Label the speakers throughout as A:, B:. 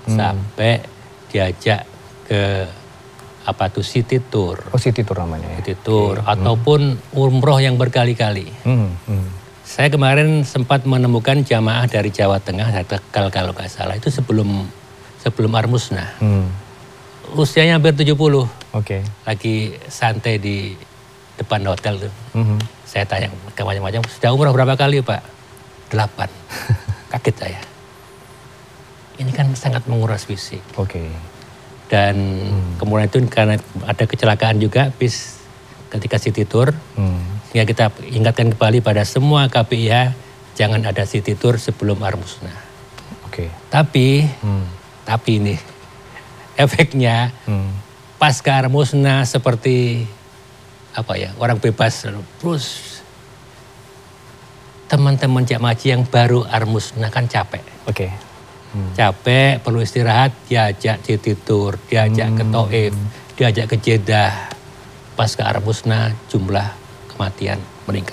A: sampai diajak ke city tour.
B: Oh, city tour namanya ya.
A: City tour ataupun umroh yang berkali-kali. Saya kemarin sempat menemukan jamaah dari Jawa Tengah, dari Tegal kalau nggak salah, itu sebelum Armusna. Usianya hampir 70. Lagi santai di depan hotel tuh. Saya tanya ke macam-macam, sudah umroh berapa kali Pak? 8. Kaget saya. Ini kan sangat menguras fisik. Dan kemudian itu karena ada kecelakaan juga bis ketika city tour. Sehingga kita ingatkan kembali pada semua KPIH, jangan ada city tour sebelum Armusna. Tapi ini efeknya pasca Armusna seperti orang bebas, terus teman-teman jamaah haji yang baru Armusna kan capek. Capek, perlu istirahat, diajak city tour, diajak ke Taif, diajak ke Jeddah. Pasca Armusna jumlah kematian meningkat.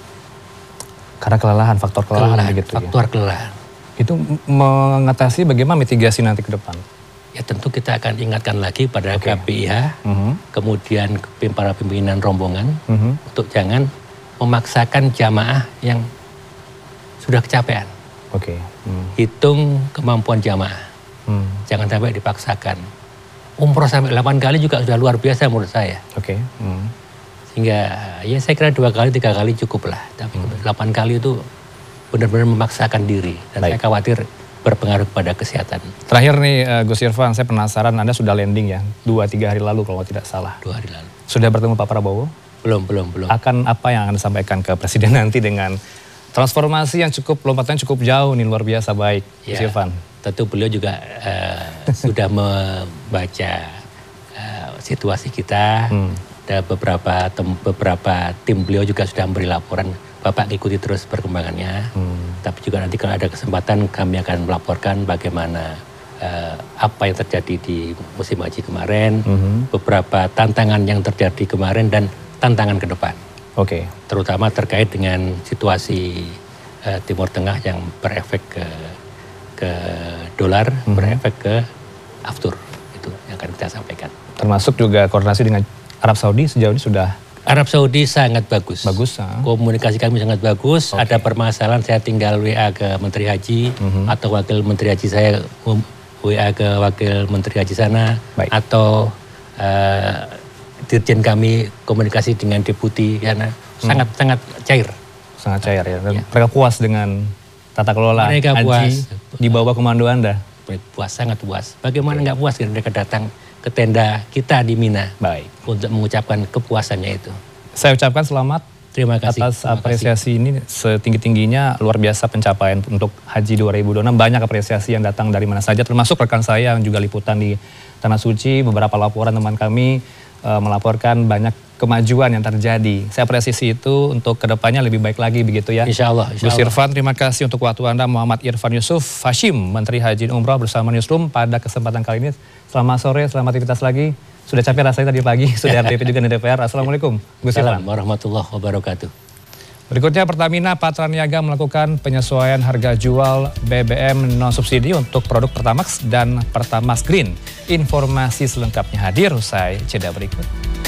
B: Karena kelelahan, faktor kelelahan begitu ya?
A: Faktor kelelahan.
B: Itu mengatasi bagaimana mitigasi nanti ke depan?
A: Ya tentu kita akan ingatkan lagi pada KPIH, kemudian para pimpinan rombongan, untuk jangan memaksakan jamaah yang sudah kecapean. Hitung kemampuan jamaah. Jangan sampai dipaksakan. Umroh sampai 8 kali juga sudah luar biasa menurut saya. Sehingga ya saya kira 2 kali, 3 kali cukup lah. Tapi 8 kali itu benar-benar memaksakan diri. Dan saya khawatir berpengaruh pada kesehatan.
B: Terakhir nih Gus Irfan, saya penasaran Anda sudah landing ya 2-3 hari lalu kalau tidak salah.
A: 2 hari lalu.
B: Sudah bertemu Pak Prabowo?
A: Belum.
B: Akan apa yang Anda sampaikan ke Presiden nanti dengan transformasi yang lompatannya cukup jauh nih, luar biasa baik, Gus Irfan?
A: Tentu beliau juga sudah membaca situasi kita. Dan beberapa tim beliau juga sudah memberi laporan. Bapak ikuti terus perkembangannya. Tapi juga nanti kalau ada kesempatan kami akan melaporkan bagaimana apa yang terjadi di musim haji kemarin, beberapa tantangan yang terjadi kemarin dan tantangan ke depan. Terutama terkait dengan situasi Timur Tengah yang berefek ke dolar, berefek ke aftur. Itu yang akan kita sampaikan.
B: Termasuk juga koordinasi dengan Arab Saudi sejauh ini sudah?
A: Arab Saudi sangat bagus. Komunikasi kami sangat bagus. Ada permasalahan saya tinggal WA ke Menteri Haji atau Wakil Menteri Haji saya WA ke Wakil Menteri Haji sana. Atau Dirjen kami komunikasi dengan Deputi. Sangat cair.
B: Sangat cair ya. Dan mereka puas dengan tata kelola haji di bawah komando Anda?
A: Puas, sangat puas. Bagaimana nggak puas mereka datang ke tenda kita di Mina. Untuk mengucapkan kepuasannya itu.
B: Saya ucapkan selamat.
A: Terima kasih.
B: Atas apresiasi ini setinggi-tingginya, luar biasa pencapaian untuk Haji 2026. Banyak apresiasi yang datang dari mana saja, termasuk rekan saya yang juga liputan di Tanah Suci. Beberapa laporan teman kami melaporkan banyak kemajuan yang terjadi. Saya apresiasi itu untuk kedepannya lebih baik lagi begitu ya.
A: Insya Allah.
B: Gus Irfan, terima kasih untuk waktu Anda. Muhammad Irfan Yusuf Hashim, Menteri Haji dan Umroh bersama Newsroom pada kesempatan kali ini. Selamat sore, selamat aktivitas lagi. Sudah capek rasanya tadi pagi, sudah RDP juga di DPR. Assalamualaikum Gus Irfan.
A: Assalamualaikum warahmatullahi wabarakatuh.
B: Berikutnya Pertamina Patraniaga melakukan penyesuaian harga jual BBM non-subsidi untuk produk Pertamax dan Pertamax Green. Informasi selengkapnya hadir usai jeda berikut.